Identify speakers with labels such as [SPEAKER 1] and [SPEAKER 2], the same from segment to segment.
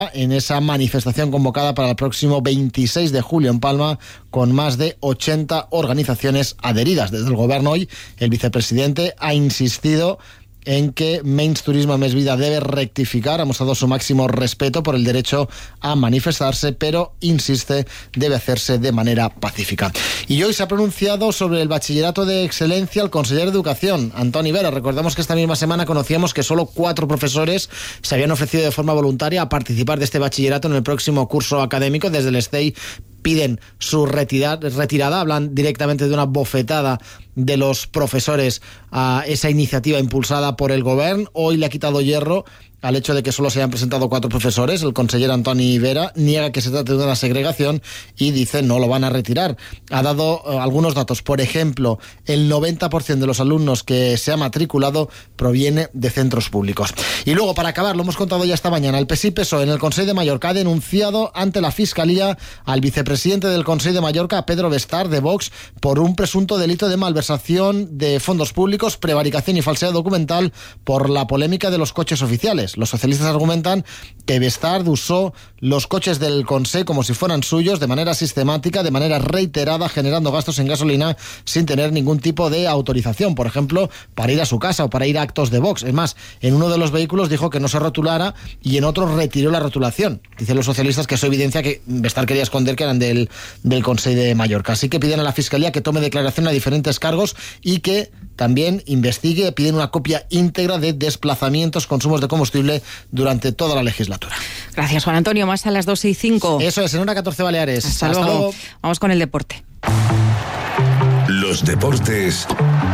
[SPEAKER 1] en esa manifestación convocada para el próximo 26 de julio en Palma, con más de 80 organizaciones adheridas. Desde el Gobierno hoy, el vicepresidente ha insistido en que Menys Turisme Més Vida debe rectificar, ha mostrado su máximo respeto por el derecho a manifestarse, pero insiste, debe hacerse de manera pacífica. Y hoy se ha pronunciado sobre el bachillerato de excelencia el conseller de Educación, Antoni Vera. Recordamos que esta misma semana conocíamos que solo 4 profesores se habían ofrecido de forma voluntaria a participar de este bachillerato en el próximo curso académico. Desde el STEI piden su retirada, hablan directamente de una bofetada de los profesores a esa iniciativa impulsada por el Govern. Hoy le ha quitado hierro al hecho de que solo se hayan presentado 4 profesores. El conseller Antoni Vera niega que se trate de una segregación y dice no lo van a retirar. Ha dado algunos datos. Por ejemplo, el 90% de los alumnos que se ha matriculado proviene de centros públicos. Y luego, para acabar, lo hemos contado ya esta mañana, el PSI-PSOE en el Consell de Mallorca ha denunciado ante la Fiscalía al vicepresidente del Consell de Mallorca, a Pedro Bestard, de Vox, por un presunto delito de malversación de fondos públicos, prevaricación y falsedad documental por la polémica de los coches oficiales. Los socialistas argumentan que Bestard usó los coches del Consell como si fueran suyos de manera sistemática, de manera reiterada, generando gastos en gasolina sin tener ningún tipo de autorización, por ejemplo, para ir a su casa o para ir a actos de Vox. Es más, en uno de los vehículos dijo que no se rotulara y en otro retiró la rotulación. Dicen los socialistas que eso evidencia que Bestard quería esconder que eran del Consell de Mallorca. Así que piden a la Fiscalía que tome declaración a diferentes cargos y que también investigue, piden una copia íntegra de desplazamientos, consumos de combustible durante toda la legislatura.
[SPEAKER 2] Gracias, Juan Antonio. Más a las 2:05.
[SPEAKER 1] Eso es, en hora 14 Baleares.
[SPEAKER 2] Hasta luego. Vamos con el deporte.
[SPEAKER 3] Los deportes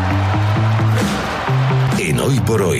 [SPEAKER 3] en Hoy por Hoy.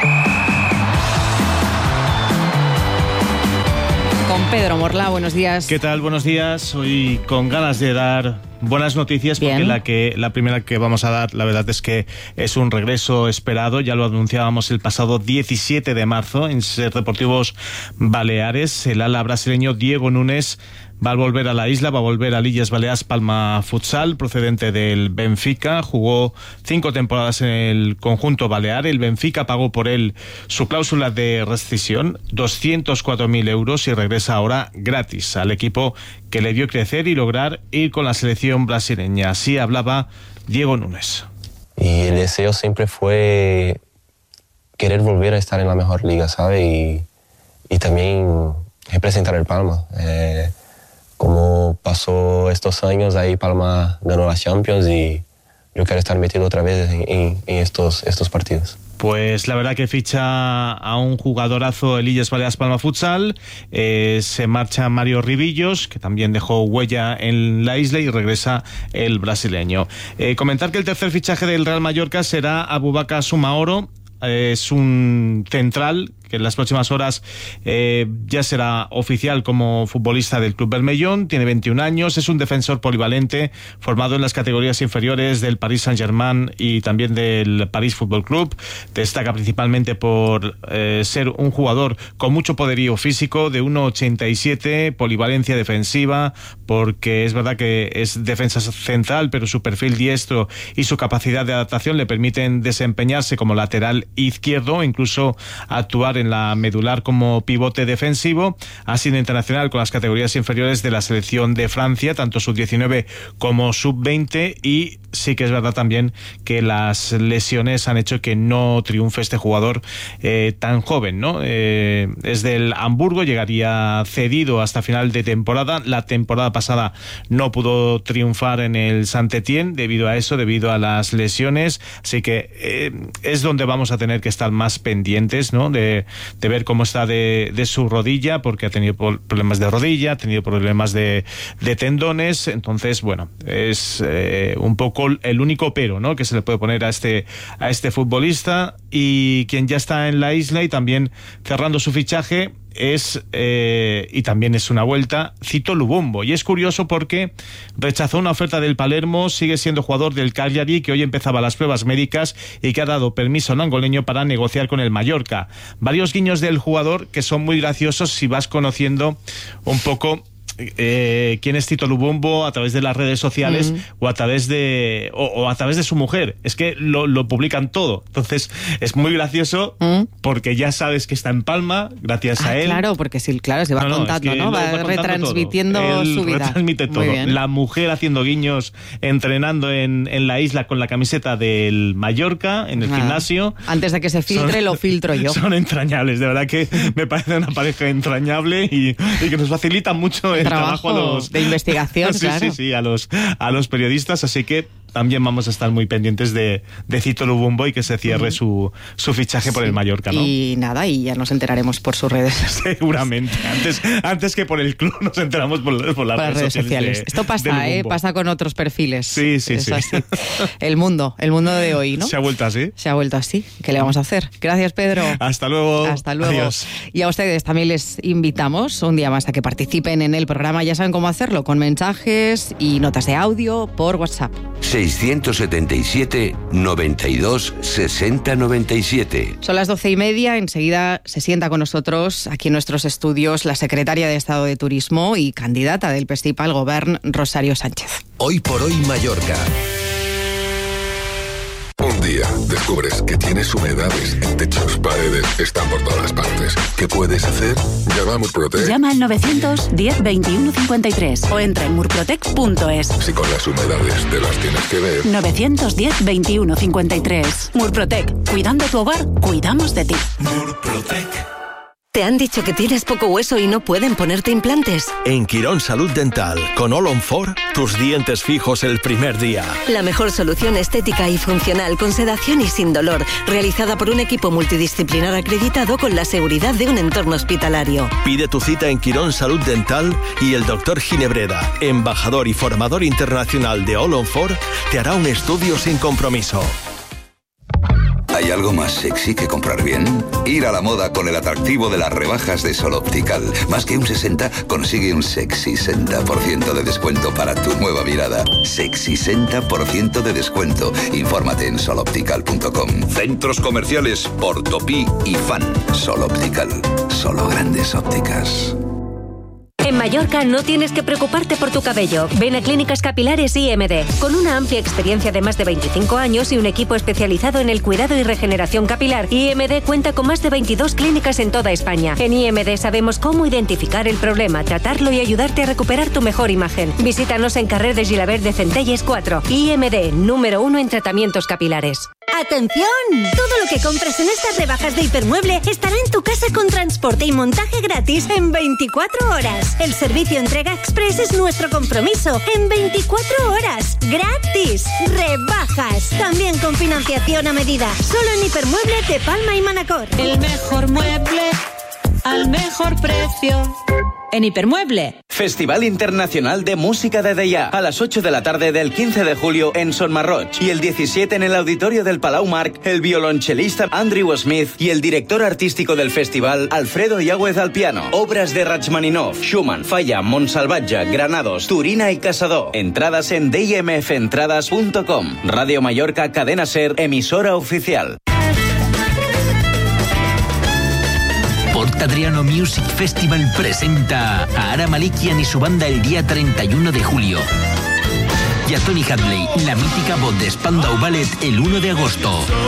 [SPEAKER 2] Con Pedro Morla, buenos días.
[SPEAKER 4] ¿Qué tal? Buenos días. Hoy con ganas de dar buenas noticias. Bien. Porque la primera que vamos a dar, la verdad es que es un regreso esperado. Ya lo anunciábamos el pasado 17 de marzo en SER Deportivos Baleares. El ala brasileño Diego Nunes va a volver a la isla, va a volver a Illes Balears Palma Futsal, procedente del Benfica. Jugó 5 temporadas en el conjunto balear. El Benfica pagó por él su cláusula de rescisión, 204.000 euros, y regresa ahora gratis al equipo que le vio crecer y lograr ir con la selección brasileña. Así hablaba Diego Nunes.
[SPEAKER 5] Y el deseo siempre fue querer volver a estar en la mejor liga, ¿sabe? Y también representar el Palma. Como pasó estos años, ahí Palma ganó la Champions y yo quiero estar metido otra vez en estos partidos.
[SPEAKER 4] Pues la verdad que ficha a un jugadorazo el Illes Balears Palma Futsal. Se marcha Mario Ribillos, que también dejó huella en la isla, y regresa el brasileño. Comentar que el tercer fichaje del Real Mallorca será Abubakar Sumaoro. Es un central que en las próximas horas ya será oficial como futbolista del Club Bermellón. Tiene 21 años, es un defensor polivalente formado en las categorías inferiores del Paris Saint-Germain y también del París Fútbol Club. Destaca principalmente por ser un jugador con mucho poderío físico, de 1,87, polivalencia defensiva, porque es verdad que es defensa central, pero su perfil diestro y su capacidad de adaptación le permiten desempeñarse como lateral izquierdo, incluso actuar en la medular como pivote defensivo. Ha sido internacional con las categorías inferiores de la selección de Francia, tanto sub-19 como sub-20, y sí que es verdad también que las lesiones han hecho que no triunfe este jugador tan joven, ¿no? Es del Hamburgo, llegaría cedido hasta final de temporada. La temporada pasada no pudo triunfar en el Saint-Étienne debido a eso, debido a las lesiones, así que es donde vamos a tener que estar más pendientes, ¿no? De ver cómo está de su rodilla, porque ha tenido problemas de rodilla, ha tenido problemas de tendones. Entonces, bueno, es un poco el único pero, ¿no?, que se le puede poner a este futbolista. Y quien ya está en la isla y también cerrando su fichaje y también es una vuelta, Cito Lubombo. Y es curioso porque rechazó una oferta del Palermo, sigue siendo jugador del Cagliari, que hoy empezaba las pruebas médicas y que ha dado permiso a un angoleño para negociar con el Mallorca. Varios guiños del jugador que son muy graciosos si vas conociendo un poco quién es Tito Lubumbo a través de las redes sociales o a través de su mujer. Es que lo publican todo. Entonces es muy gracioso porque ya sabes que está en Palma gracias a él.
[SPEAKER 2] Claro, porque sí, claro, se va contando, ¿no? Va retransmitiendo su vida.
[SPEAKER 4] Retransmite todo. La mujer haciendo guiños, entrenando en la isla con la camiseta del Mallorca, en el gimnasio.
[SPEAKER 2] Antes de que se filtre, lo filtro yo.
[SPEAKER 4] Son entrañables, de verdad que me parece una pareja entrañable y que nos facilita mucho el trabajo
[SPEAKER 2] de investigación, claro.
[SPEAKER 4] Sí, a los periodistas, así que también vamos a estar muy pendientes de Tito Lubumbo y que se cierre su fichaje por el Mallorca, ¿no?
[SPEAKER 2] Y nada, y ya nos enteraremos por sus redes.
[SPEAKER 4] Seguramente. Antes que por el club nos enteramos por las redes sociales.
[SPEAKER 2] Esto pasa, pasa con otros perfiles.
[SPEAKER 4] Sí.
[SPEAKER 2] Así. El mundo de hoy, ¿no?
[SPEAKER 4] Se ha vuelto así.
[SPEAKER 2] ¿Qué le vamos a hacer? Gracias, Pedro.
[SPEAKER 4] Hasta luego.
[SPEAKER 2] Adiós. Y a ustedes también les invitamos un día más a que participen en el programa. Ya saben cómo hacerlo, con mensajes y notas de audio por WhatsApp.
[SPEAKER 3] 677 92 60 97.
[SPEAKER 2] Son las 12:30. Enseguida se sienta con nosotros aquí en nuestros estudios la secretaria de Estado de Turismo y candidata del PSTIP al Govern, Rosario Sánchez.
[SPEAKER 3] Hoy por hoy Mallorca.
[SPEAKER 6] Un día descubres que tienes humedades en techos, paredes, están por todas partes. ¿Qué puedes hacer? Llama a Murprotec.
[SPEAKER 7] Llama al 910 21 53 o entra en murprotec.es.
[SPEAKER 6] Si con las humedades te las tienes que ver.
[SPEAKER 7] 910 21 53. Murprotec. Cuidando tu hogar, cuidamos de ti.
[SPEAKER 3] Murprotec.
[SPEAKER 8] ¿Te han dicho que tienes poco hueso y no pueden ponerte implantes?
[SPEAKER 9] En Quirón Salud Dental, con All on 4, tus dientes fijos el primer día.
[SPEAKER 8] La mejor solución estética y funcional, con sedación y sin dolor, realizada por un equipo multidisciplinar acreditado con la seguridad de un entorno hospitalario.
[SPEAKER 9] Pide tu cita en Quirón Salud Dental y el Dr. Ginebreda, embajador y formador internacional de All on 4, te hará un estudio sin compromiso.
[SPEAKER 3] ¿Hay algo más sexy que comprar bien? Ir a la moda con el atractivo de las rebajas de Sol Optical. Más que un 60, consigue un sexy 60% de descuento para tu nueva mirada. Sexy 60% de descuento. Infórmate en soloptical.com. Centros comerciales Portopí y Fan. Sol Optical. Solo grandes ópticas.
[SPEAKER 10] En Mallorca no tienes que preocuparte por tu cabello. Ven a Clínicas Capilares IMD. Con una amplia experiencia de más de 25 años y un equipo especializado en el cuidado y regeneración capilar, IMD cuenta con más de 22 clínicas en toda España. En IMD sabemos cómo identificar el problema, tratarlo y ayudarte a recuperar tu mejor imagen. Visítanos en Carrer de Gilabert de Centelles 4. IMD, número 1 en tratamientos capilares.
[SPEAKER 11] ¡Atención! Todo lo que compres en estas rebajas de Hipermueble estará en tu casa con transporte y montaje gratis en 24 horas. El servicio entrega express es nuestro compromiso. En 24 horas. ¡Gratis! ¡Rebajas! También con financiación a medida. Solo en Hipermueble de Palma y Manacor.
[SPEAKER 12] El mejor mueble al mejor precio. En Hipermueble.
[SPEAKER 13] Festival Internacional de Música de Deià. A las 8 de la tarde del 15 de julio en Son Marroch. Y el 17 en el auditorio del Palau Marc, el violonchelista Andrew Smith y el director artístico del festival, Alfredo Yáguez al piano. Obras de Rachmaninoff, Schumann, Falla, Montsalvatge, Granados, Turina y Casado. Entradas en dimfentradas.com. Radio Mallorca, Cadena Ser, emisora oficial.
[SPEAKER 14] Port Adriano Music Festival presenta a Ara Malikian y su banda el día 31 de julio. Y a Tony Hadley, la mítica voz de Spandau Ballet, el 1 de agosto.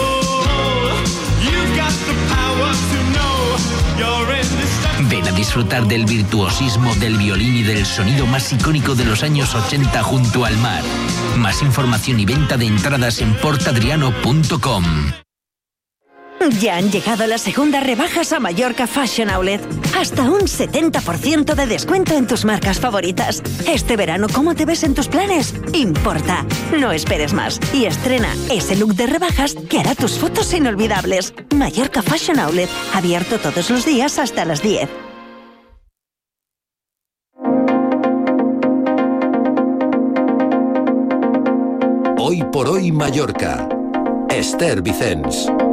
[SPEAKER 14] Ven a disfrutar del virtuosismo del violín y del sonido más icónico de los años 80 junto al mar. Más información y venta de entradas en portadriano.com.
[SPEAKER 15] Ya han llegado las segundas rebajas a Mallorca Fashion Outlet. Hasta un 70% de descuento en tus marcas favoritas. Este verano, ¿cómo te ves en tus planes? Importa. No esperes más y estrena ese look de rebajas que hará tus fotos inolvidables. Mallorca Fashion Outlet, abierto todos los días hasta las 10.
[SPEAKER 3] Hoy por hoy Mallorca. Esther Vicens.